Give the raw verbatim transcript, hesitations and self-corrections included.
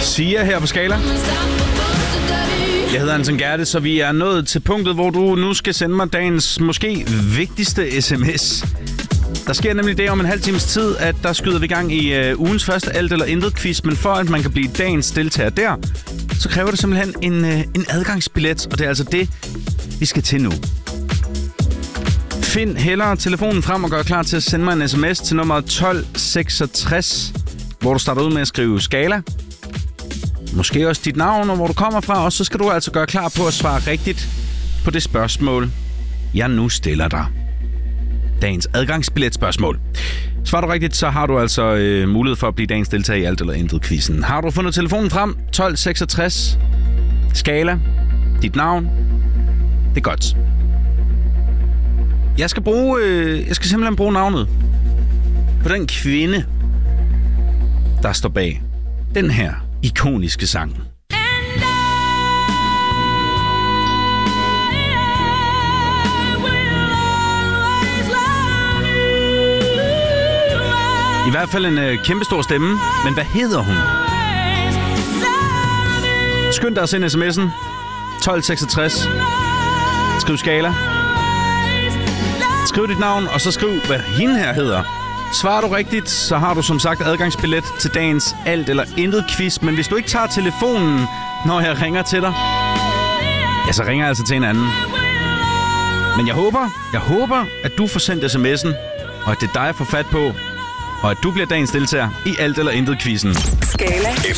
Sia her på Skala. Jeg hedder Anton Gerte, så vi er nået til punktet, hvor du nu skal sende mig dagens måske vigtigste sms. Der sker nemlig det om en halv times tid, at der skyder vi i gang i uh, ugens første alt eller intet quiz. Men for at man kan blive dagens deltager der, så kræver det simpelthen en, uh, en adgangsbillet. Og det er altså det, vi skal til nu. Find hellere telefonen frem og gør klar til at sende mig en sms til nummer tolv seksogtres, hvor du starter ud med at skrive Skala. Måske også dit navn og hvor du kommer fra, og så skal du altså gøre klar på at svare rigtigt på det spørgsmål, jeg nu stiller dig. Dagens adgangsbilletspørgsmål. Svarer du rigtigt, så har du altså øh, mulighed for at blive dagens deltager i alt eller intet quizzen. Har du fundet telefonen frem? tolv seksogtres. Skala. Dit navn. Det er godt. Jeg skal bruge, øh, jeg skal simpelthen bruge navnet på den kvinde, der står bag den her ikoniske sang. I hvert fald en øh, kæmpestor stemme, men hvad hedder hun? Skynd dig at sende sms'en tolv seksogtres. Skriv Skala. Skriv dit navn, og så skriv, hvad hende her hedder. Svarer du rigtigt, så har du som sagt adgangsbillet til dagens alt eller intet quiz. Men hvis du ikke tager telefonen, når jeg ringer til dig, ja, så ringer jeg altså til en anden. Men jeg håber, jeg håber, at du får sendt sms'en, og at det er dig, jeg får fat på, og at du bliver dagens deltager i alt eller intet quizzen. Skala.